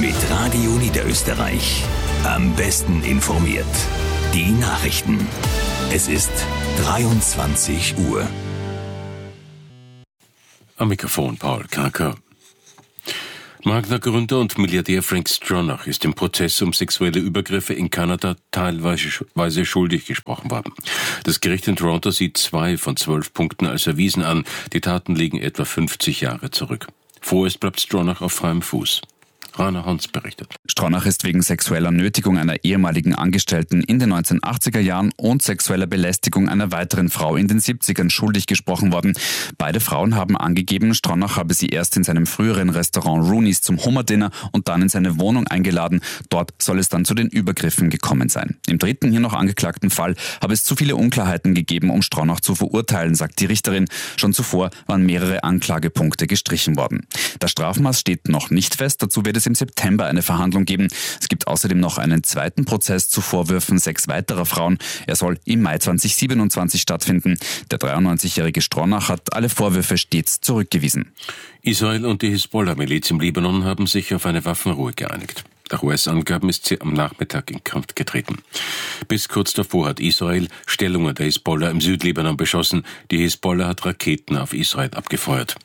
Mit Radio Niederösterreich. Am besten informiert. Die Nachrichten. Es ist 23 Uhr. Am Mikrofon Paul Karker. Magna-Gründer und Milliardär Frank Stronach ist im Prozess um sexuelle Übergriffe in Kanada teilweise schuldig gesprochen worden. Das Gericht in Toronto sieht 2 von 12 Punkten als erwiesen an. Die Taten liegen etwa 50 Jahre zurück. Vorerst bleibt Stronach auf freiem Fuß. Rana Hans berichtet. Stronach ist wegen sexueller Nötigung einer ehemaligen Angestellten in den 1980er Jahren und sexueller Belästigung einer weiteren Frau in den 70ern schuldig gesprochen worden. Beide Frauen haben angegeben, Stronach habe sie erst in seinem früheren Restaurant Rooney's zum Hummerdinner und dann in seine Wohnung eingeladen. Dort soll es dann zu den Übergriffen gekommen sein. Im dritten, hier noch angeklagten Fall habe es zu viele Unklarheiten gegeben, um Stronach zu verurteilen, sagt die Richterin. Schon zuvor waren mehrere Anklagepunkte gestrichen worden. Das Strafmaß steht noch nicht fest, dazu wird es im September eine Verhandlung geben. Es gibt außerdem noch einen zweiten Prozess zu Vorwürfen 6 weiterer Frauen. Er soll im Mai 2027 stattfinden. Der 93-jährige Stronach hat alle Vorwürfe stets zurückgewiesen. Israel und die Hisbollah-Miliz im Libanon haben sich auf eine Waffenruhe geeinigt. Nach US-Angaben ist sie am Nachmittag in Kampf getreten. Bis kurz davor hat Israel Stellungen der Hisbollah im Südlibanon beschossen. Die Hisbollah hat Raketen auf Israel abgefeuert.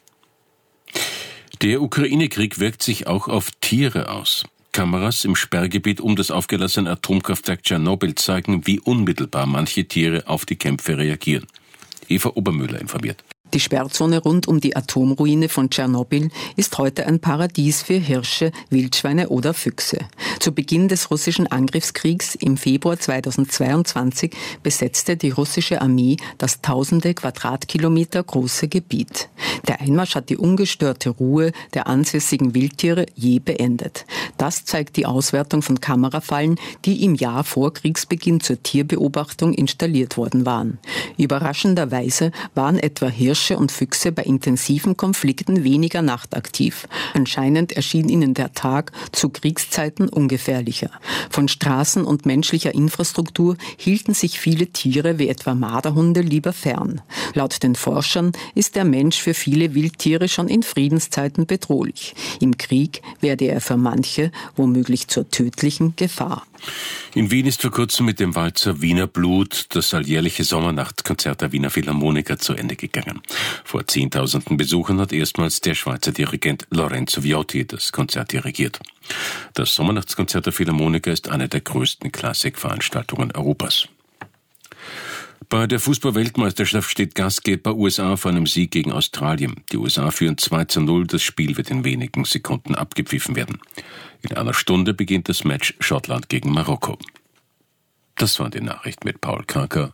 Der Ukraine-Krieg wirkt sich auch auf Tiere aus. Kameras im Sperrgebiet um das aufgelassene Atomkraftwerk Tschernobyl zeigen, wie unmittelbar manche Tiere auf die Kämpfe reagieren. Eva Obermüller informiert. Die Sperrzone rund um die Atomruine von Tschernobyl ist heute ein Paradies für Hirsche, Wildschweine oder Füchse. Zu Beginn des russischen Angriffskriegs im Februar 2022 besetzte die russische Armee das tausende Quadratkilometer große Gebiet. Der Einmarsch hat die ungestörte Ruhe der ansässigen Wildtiere je beendet. Das zeigt die Auswertung von Kamerafallen, die im Jahr vor Kriegsbeginn zur Tierbeobachtung installiert worden waren. Überraschenderweise waren etwa Hirsche und Füchse bei intensiven Konflikten weniger nachtaktiv. Anscheinend erschien ihnen der Tag zu Kriegszeiten ungefährlicher. Von Straßen und menschlicher Infrastruktur hielten sich viele Tiere wie etwa Marderhunde lieber fern. Laut den Forschern ist der Mensch für viele Wildtiere schon in Friedenszeiten bedrohlich. Im Krieg werde er für manche womöglich zur tödlichen Gefahr. In Wien ist vor kurzem mit dem Walzer Wiener Blut das alljährliche Sommernachtkonzert der Wiener Philharmoniker zu Ende gegangen. Vor Zehntausenden Besuchern hat erstmals der Schweizer Dirigent Lorenzo Viotti das Konzert dirigiert. Das Sommernachtskonzert der Philharmoniker ist eine der größten Klassikveranstaltungen Europas. Bei der Fußball-Weltmeisterschaft steht Gastgeber USA vor einem Sieg gegen Australien. Die USA führen 2:0. Das Spiel wird in wenigen Sekunden abgepfiffen werden. In einer Stunde beginnt das Match Schottland gegen Marokko. Das waren die Nachrichten mit Paul Karker.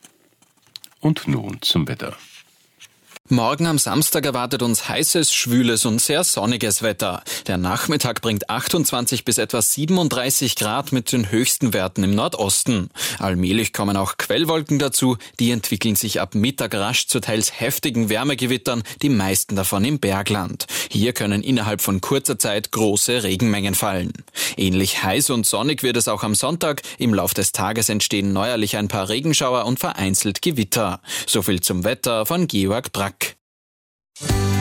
Und nun zum Wetter. Morgen am Samstag erwartet uns heißes, schwüles und sehr sonniges Wetter. Der Nachmittag bringt 28 bis etwa 37 Grad mit den höchsten Werten im Nordosten. Allmählich kommen auch Quellwolken dazu, die entwickeln sich ab Mittag rasch zu teils heftigen Wärmegewittern, die meisten davon im Bergland. Hier können innerhalb von kurzer Zeit große Regenmengen fallen. Ähnlich heiß und sonnig wird es auch am Sonntag. Im Lauf des Tages entstehen neuerlich ein paar Regenschauer und vereinzelt Gewitter. Soviel zum Wetter von Georg Brack.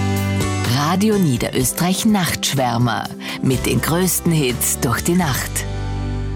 Radio Niederösterreich Nachtschwärmer mit den größten Hits durch die Nacht.